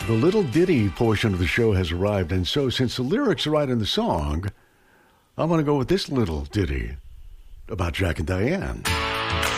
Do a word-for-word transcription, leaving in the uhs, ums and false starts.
The little ditty portion of the show has arrived, and so since the lyrics are right in the song, I'm going to go with this little ditty about Jack and Diane.